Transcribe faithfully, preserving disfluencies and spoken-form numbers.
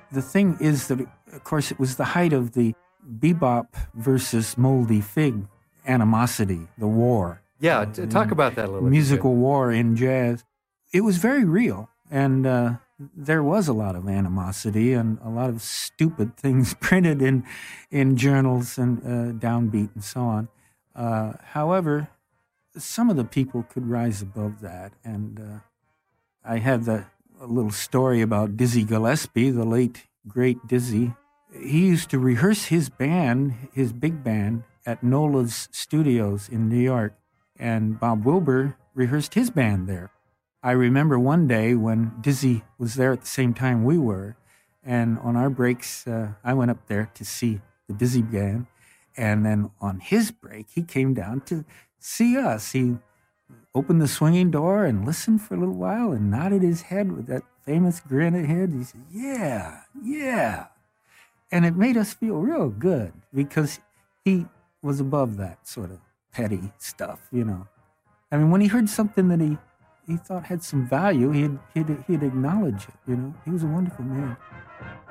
the thing is that, of course, it was the height of the bebop versus Moldy Fig animosity, the war. Yeah, t- talk about that a little bit. Musical war in jazz. It was very real, and uh, there was a lot of animosity and a lot of stupid things printed in in journals and uh, downbeat and so on. Uh, however, some of the people could rise above that, and uh, I had the, a little story about Dizzy Gillespie, the late, great Dizzy. He used to rehearse his band, his big band, at Nola's studios in New York, and Bob Wilbur rehearsed his band there. I remember one day when Dizzy was there at the same time we were, and on our breaks, uh, I went up there to see the Dizzy band, and then on his break, he came down to see us. He opened the swinging door and listened for a little while and nodded his head with that famous grin ahead. He said, yeah, yeah. And it made us feel real good because he was above that sort of petty stuff, you know. I mean, when he heard something that he, he thought had some value, he'd, he'd, he'd acknowledge it, you know. He was a wonderful man.